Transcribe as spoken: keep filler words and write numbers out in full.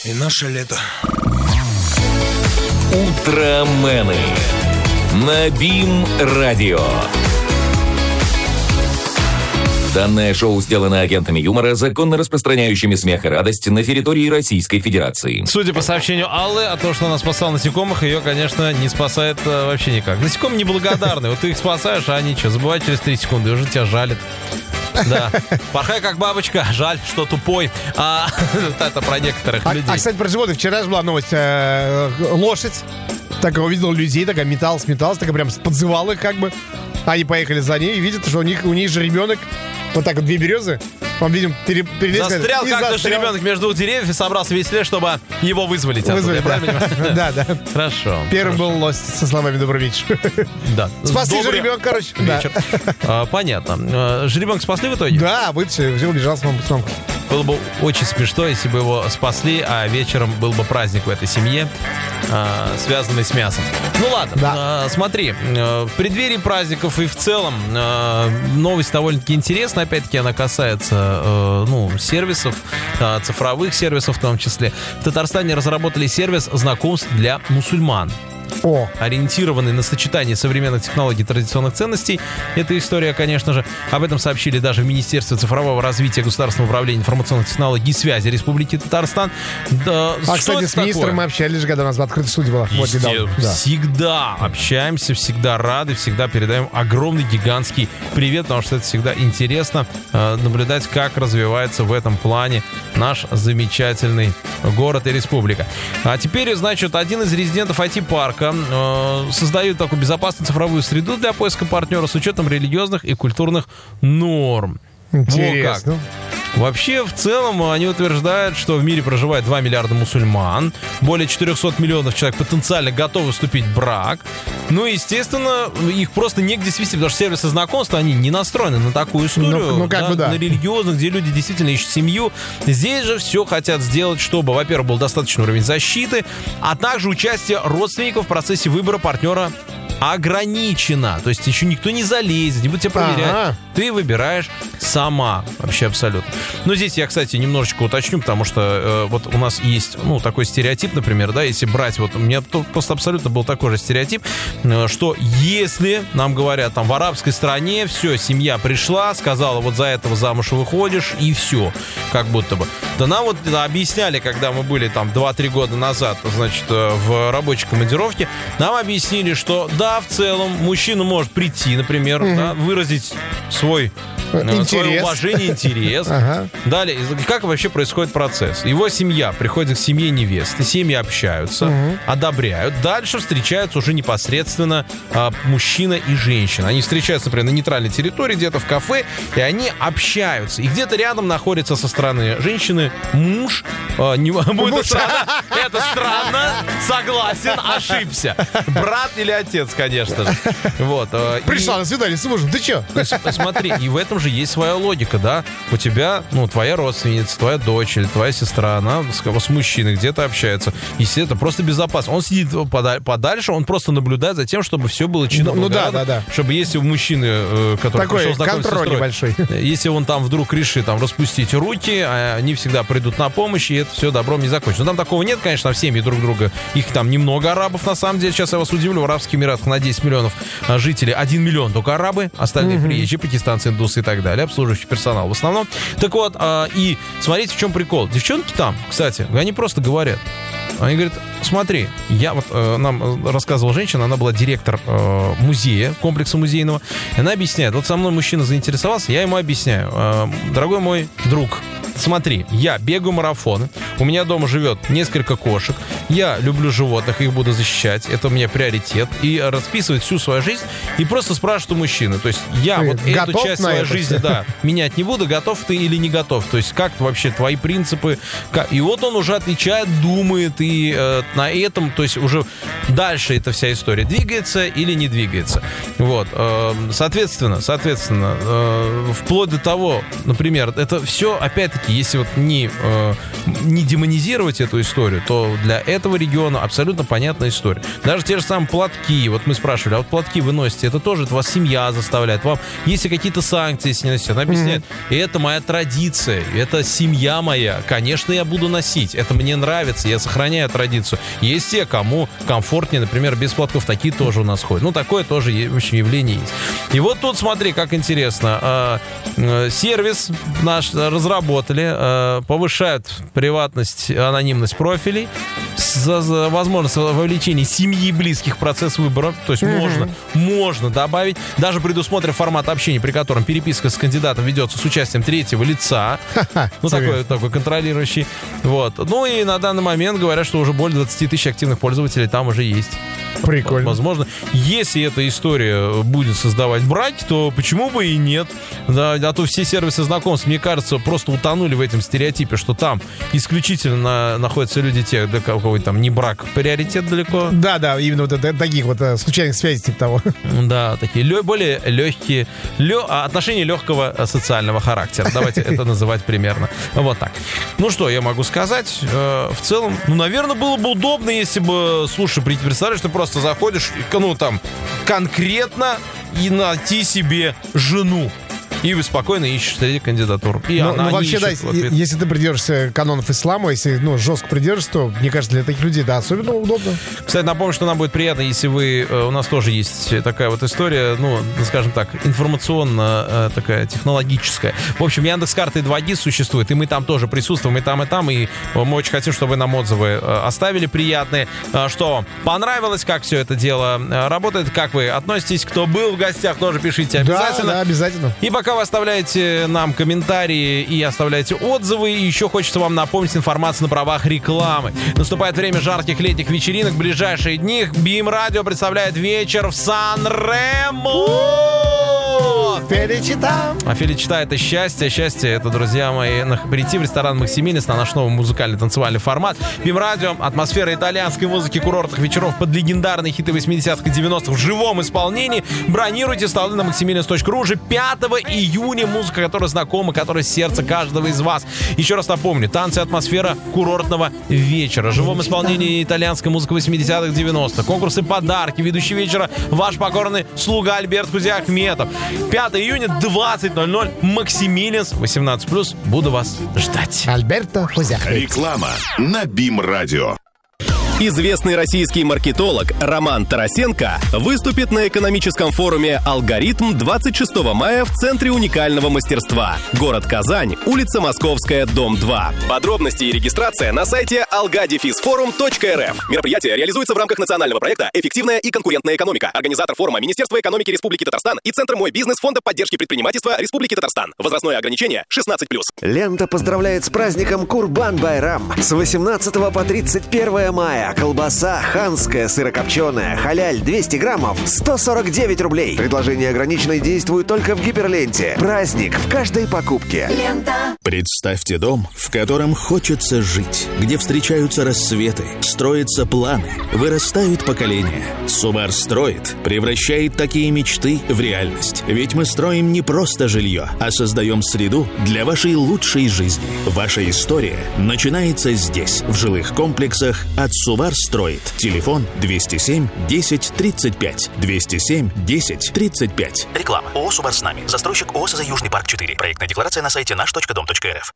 и наше лето. Утромены на БИМ-радио. Данное шоу сделано агентами юмора, законно распространяющими смех и радость на территории Российской Федерации. Судя по сообщению Аллы, о том, что она спасала насекомых, ее, конечно, не спасает а, вообще никак. Насекомые неблагодарны. Вот ты их спасаешь, а они что, забывают через три секунды, и уже тебя жалят. Да. Порхай как бабочка, жаль, что тупой. А, это про некоторых а, людей. А, кстати, про животных. Вчера же была новость. Э, лошадь. Так увидела людей, такая металась, металась, такая прям подзывала их как бы. Они поехали за ней и видят, что у них, у них же ребенок. Вот так вот две березы. Он, видим, пере, перелез. Застрял как-то же ребенок между двух деревьев и собрался в весле, чтобы его вызволить. Вызволить, да. Да, да. Хорошо. Первым был лось со словами «Добрый вечер». Да. Спасли же ребенка, короче. Вечер. А, понятно. Жеребенка спасли в итоге? Да, вытащили, все, убежал с мамой. Было бы очень смешно, если бы его спасли, а вечером был бы праздник в этой семье, э, связанный с мясом. Ну ладно, да. э, смотри, э, в преддверии праздников и в целом э, новость довольно-таки интересная. Опять-таки она касается э, ну, сервисов, э, цифровых сервисов в том числе. В Татарстане разработали сервис знакомств для мусульман. О. Ориентированный на сочетание современных технологий и традиционных ценностей. Эта история, конечно же, об этом сообщили даже в Министерстве цифрового развития Государственного управления информационных технологий и связи Республики Татарстан. Да, а, кстати, с министром такое? Мы общались же, когда у нас в открытой студии была. Вот, да. Всегда общаемся, всегда рады, всегда передаем огромный, гигантский привет, потому что это всегда интересно э, наблюдать, как развивается в этом плане наш замечательный город и республика. А теперь, значит, один из резидентов ай ти-парка создают такую безопасную цифровую среду для поиска партнера с учетом религиозных и культурных норм. Интересно. Вообще, в целом, они утверждают, что в мире проживает два миллиарда мусульман, более четыреста миллионов человек потенциально готовы вступить в брак. Ну, естественно, их просто негде свести, потому что сервисы знакомства, они не настроены на такую историю, ну, ну, как да, бы, да. на религиозных, где люди действительно ищут семью. Здесь же все хотят сделать, чтобы, во-первых, был достаточный уровень защиты, а также участие родственников в процессе выбора партнера ограничено. То есть еще никто не залезет, не будет тебя проверять. Ага. Ты выбираешь сама. Вообще абсолютно. Но здесь я, кстати, немножечко уточню, потому что э, вот у нас есть, ну, такой стереотип, например, да, если брать, вот у меня просто абсолютно был такой же стереотип, э, что если нам говорят, там, в арабской стране, все, семья пришла, сказала, вот за этого замуж выходишь, и все, как будто бы. Да нам вот да, объясняли, когда мы были там два-три года назад, значит, в рабочей командировке, нам объяснили, что да, в целом мужчина может прийти, например, mm-hmm. да, выразить свой интерес. Свое уважение, интерес. Ага. Далее, как вообще происходит процесс? Его семья приходит к семье невесты, семьи общаются, угу. одобряют. Дальше встречаются уже непосредственно а, мужчина и женщина. Они встречаются, например, на нейтральной территории, где-то в кафе, и они общаются. И где-то рядом находится со стороны женщины муж. А, не, будет странно, это странно, согласен, ошибся. Брат или отец, конечно же. Вот, а, Пришла и... на свидание с мужем, ты чё? Смотри, и в этом же есть своя логика, да? У тебя, ну, твоя родственница, твоя дочь или твоя сестра, она с, с мужчиной где-то общается. Естественно, это просто безопасно. Он сидит подальше, он просто наблюдает за тем, чтобы все было чинно. Ну, ну да, да, да. Чтобы если у мужчины, который такой пришел знакомиться с сестрой, небольшой. Если он там вдруг решит там распустить руки, они всегда придут на помощь, и это все добром не закончится. Но там такого нет, конечно, в семье друг друга. Их там немного арабов, на самом деле. Сейчас я вас удивлю, в Арабских Эмиратах на десять миллионов жителей один миллион только арабы, остальные угу. приезжие, пакистанцы, индусы и так далее, обслуживающий персонал в основном. Так вот, э, и смотрите, в чем прикол. Девчонки там, кстати, они просто говорят. Они говорят, смотри, я вот, э, нам рассказывала женщина, она была директор э, музея, комплекса музейного, и она объясняет, вот со мной мужчина заинтересовался, я ему объясняю, э, дорогой мой друг, смотри, я бегаю марафоны, у меня дома живет несколько кошек, я люблю животных, их буду защищать, это у меня приоритет, и расписывать всю свою жизнь, и просто спрашивать у мужчины, то есть я ты вот эту часть своей жизни, да, менять не буду, готов ты или не готов, то есть как вообще твои принципы, как... и вот он уже отвечает, думает, и э, на этом, то есть уже дальше эта вся история двигается или не двигается, вот, э, соответственно, соответственно, э, вплоть до того, например, это все, опять-таки, если вот не, э, не не демонизировать эту историю, то для этого региона абсолютно понятная история. Даже те же самые платки. Вот мы спрашивали, а вот платки вы носите, это тоже это вас семья заставляет. Вам, если какие-то санкции, если не носите, она объясняет, mm-hmm. это моя традиция, это семья моя. Конечно, я буду носить. Это мне нравится, я сохраняю традицию. Есть те, кому комфортнее, например, без платков. Такие тоже у нас ходят. Ну, такое тоже, в общем, явление есть. И вот тут, смотри, как интересно. Сервис наш разработали, повышают приватность, анонимность профилей, возможность вовлечения семьи и близких в процесс выбора. То есть mm-hmm. можно, можно добавить. Даже предусмотрен формат общения, при котором переписка с кандидатом ведется с участием третьего лица. Ну, такой, такой контролирующий. Вот. Ну, и на данный момент говорят, что уже более двадцать тысяч активных пользователей там уже есть. Прикольно. Возможно, если эта история будет создавать браки, то почему бы и нет? Да, а то все сервисы знакомств, мне кажется, просто утонули в этом стереотипе, что там исключительно находятся люди те, для кого там не брак, приоритет далеко. Да, да, именно вот это, таких вот а, случайных связей типа того. Да, такие лё, более легкие, лё, отношения легкого социального характера. Давайте это называть примерно. Вот так. Ну что, я могу сказать, э, в целом, ну, наверное, было бы удобно, если бы, слушай, представляешь, ты просто заходишь, ну, там, конкретно и найти себе жену. И вы спокойно ищешь среди кандидатур. И ну, она ну, вообще, да, ответ. если ты придержишься канонов ислама, если ну, жестко придержишься, то, мне кажется, для таких людей, да, особенно удобно. Кстати, напомню, что нам будет приятно, если вы... У нас тоже есть такая вот история, ну, скажем так, информационно такая, технологическая. В общем, Яндекс.Карты два джи существует, и мы там тоже присутствуем, и там, и там, и мы очень хотим, чтобы вы нам отзывы оставили приятные. Что вам понравилось, как все это дело работает, как вы относитесь, кто был в гостях, тоже пишите обязательно. Да, да, обязательно. И пока вы оставляете нам комментарии и оставляете отзывы, и еще хочется вам напомнить информацию на правах рекламы. Наступает время жарких летних вечеринок. В ближайшие дни Бим Радио представляет вечер в Сан-Ремо. Феличита. А Феличита — это счастье. Счастье — это, друзья мои, прийти в ресторан «Максимилианс» на наш новый музыкальный танцевальный формат. Бим Радио — атмосфера итальянской музыки, курортных вечеров под легендарные хиты восьмидесятых и девяностых в живом исполнении. Бронируйте столы на максимилианс точка ру уже пятого июня. Музыка, которая знакома, которая сердце каждого из вас. Еще раз напомню, танцы, атмосфера курортного вечера. В живом исполнении итальянская музыка восьмидесятых, девяностых. Конкурсы, подарки. Ведущий вечера ваш покорный слуга Альберт Хузиахметов. пятого июня, двадцать ноль ноль. Максимилианс, восемнадцать плюс. Буду вас ждать. Альберто Хузиахметов. Реклама на Бим Радио. Известный российский маркетолог Роман Тарасенко выступит на экономическом форуме «Алгоритм» двадцать шестого мая в Центре уникального мастерства. Город Казань, улица Московская, дом два. Подробности и регистрация на сайте алга дефис форум точка эр эф. Мероприятие реализуется в рамках национального проекта «Эффективная и конкурентная экономика». Организатор форума — Министерство экономики Республики Татарстан и Центр «Мой бизнес» Фонда поддержки предпринимательства Республики Татарстан. Возрастное ограничение шестнадцать плюс. Лента поздравляет с праздником Курбан-Байрам. С восемнадцатого по тридцать первое мая. Колбаса ханская сырокопченая, халяль двести граммов, сто сорок девять рублей. Предложение ограничено и действует только в Гиперленте. Праздник в каждой покупке. Лента. Представьте дом, в котором хочется жить, где встречаются рассветы, строятся планы, вырастают поколения. Субар строит, превращает такие мечты в реальность. Ведь мы строим не просто жилье, а создаем среду для вашей лучшей жизни. Ваша история начинается здесь, в жилых комплексах от Субар строит. Телефон двести семь десять тридцать пять. двести семь десять тридцать пять. Реклама. ООО «Субар с нами». Застройщик ООО «СЗ Южный парк четыре». Проектная декларация на сайте наш точка дом точка эр эф.